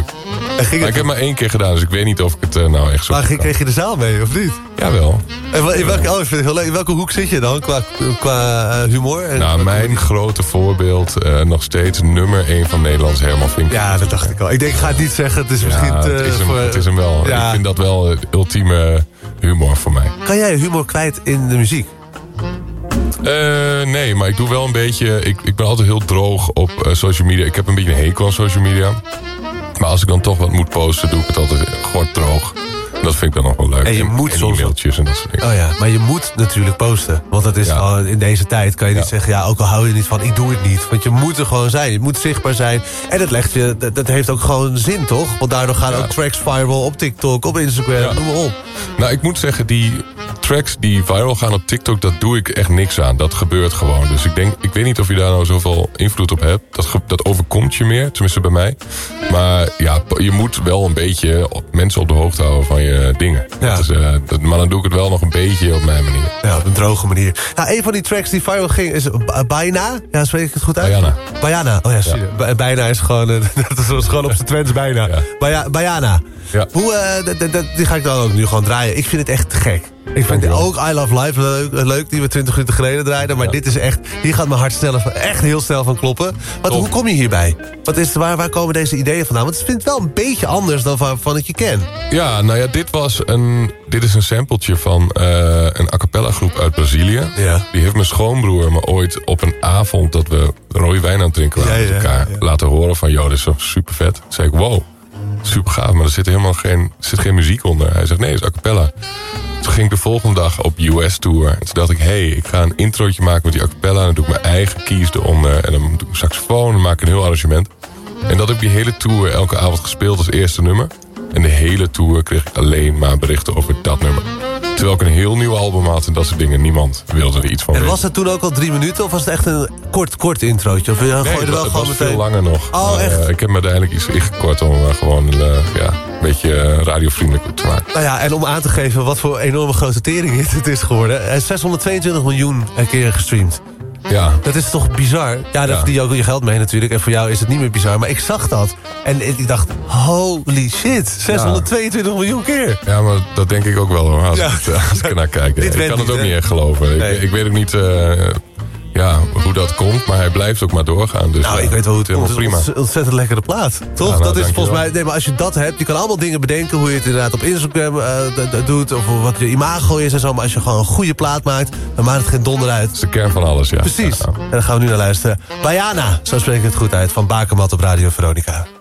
leuk. Maar ik heb maar 1 keer gedaan, dus ik weet niet of ik het nou echt zo... Maar kreeg je de zaal mee, of niet? Jawel. Ik vind het heel leuk. In welke hoek zit je dan qua humor? Nou, mijn grote voorbeeld, nog steeds nummer 1 van Nederlands, Herman Vinkers. Ja, dat dacht ik al. Ik denk, ik ga het niet zeggen. Het is misschien het is hem wel. Ja. Ik vind dat wel ultieme humor voor mij. Kan jij humor kwijt in de muziek? Nee, maar ik doe wel een beetje... Ik ben altijd heel droog op social media. Ik heb een beetje een hekel aan social media. Maar als ik dan toch wat moet posten, doe ik het altijd gewoon droog. Dat vind ik dan nog wel leuk. En je moet soms e-mailtjes en dat soort dingen. Oh ja, maar je moet natuurlijk posten. Want dat is gewoon in deze tijd kan je niet zeggen... ja, ook al hou je niet van, ik doe het niet. Want je moet er gewoon zijn. Je moet zichtbaar zijn. En dat heeft ook gewoon zin, toch? Want daardoor gaan ook tracks viral op TikTok, op Instagram, noem maar op. Nou, ik moet zeggen, die tracks die viral gaan op TikTok... dat doe ik echt niks aan. Dat gebeurt gewoon. Dus ik weet niet of je daar nou zoveel invloed op hebt. Dat overkomt je meer, tenminste bij mij. Maar ja, je moet wel een beetje mensen op de hoogte houden van je dingen. Ja. Maar dan doe ik het wel nog een beetje op mijn manier. Ja, op een droge manier. Nou, een van die tracks die viral ging is Bijna. Ja, spreek ik het goed uit? Bijana. Oh ja, zie je. Bijna is gewoon... dat is gewoon op z'n Twents bijna. Ja. Bijana. Ja. Die ga ik dan ook nu gewoon draaien. Ik vind het echt te gek. Ik vind ook I Love Life leuk, die we 20 minuten geleden draaiden. Maar dit is echt, hier gaat mijn hart echt heel snel van kloppen. Hoe kom je hierbij? Waar komen deze ideeën vandaan? Want ik vind het wel een beetje anders dan van ik je ken. Ja, nou ja, dit is een sampletje van een a cappella groep uit Brazilië. Ja. Die heeft mijn schoonbroer me ooit op een avond dat we rode wijn aan het drinken waren met elkaar laten horen van, joh, dit is super vet. Toen zei ik, wow, super gaaf, maar er zit helemaal geen muziek onder. Hij zegt, nee, het is a cappella. Toen ging ik de volgende dag op US-tour. En toen dacht ik, ik ga een introotje maken met die a cappella. En dan doe ik mijn eigen keys eronder. En dan doe ik een saxofoon en maak ik een heel arrangement. En dat heb ik die hele tour elke avond gespeeld als eerste nummer. En de hele tour kreeg ik alleen maar berichten over dat nummer. Terwijl ik een heel nieuw album had en dat soort dingen. Niemand wilde er iets van weten. En was het toen ook al 3 minuten of was het echt een kort introotje? Of nee, het was veel langer nog. Oh, echt? Ik heb me uiteindelijk iets ingekort om gewoon een beetje radiovriendelijk te maken. Nou ja, en om aan te geven wat voor enorme grote tering het is geworden. 622 miljoen keer gestreamd. Ja. Dat is toch bizar? Ja, daar verdien je ook je geld mee natuurlijk. En voor jou is het niet meer bizar. Maar ik zag dat. En ik dacht, holy shit. 622 miljoen keer. Ja, maar dat denk ik ook wel hoor. Als ik ernaar kijk. Ik kan het ook niet echt geloven. Nee. Ik weet ook niet hoe dat komt. Maar hij blijft ook maar doorgaan. Dus, ik weet wel hoe het komt. Prima. Het is een ontzettend lekkere plaat. Toch? Ja, dat is volgens mij... Nee, maar als je dat hebt, je kan allemaal dingen bedenken. Hoe je het inderdaad op Instagram doet. Of wat je imago is en zo. Maar als je gewoon een goede plaat maakt, dan maakt het geen donder uit. Dat is de kern van alles, ja. Precies. Ja. En daar gaan we nu naar luisteren. Bijana, zo spreek ik het goed uit. Van Bakermat op Radio Veronica.